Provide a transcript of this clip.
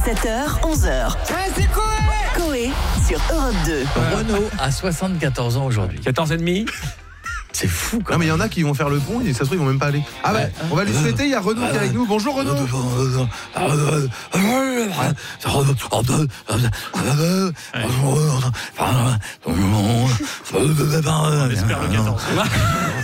7h, 11h. C'est Coé. Coé sur Europe 2. Renaud a 74 ans aujourd'hui. 14 et demi. C'est fou quand Non, mais il même. y en a qui vont faire le pont et ça se trouve, ils vont même pas aller. Ah bah, on va lui souhaiter, il y a Renaud qui est avec nous. Bonjour Renaud. On espère le 14.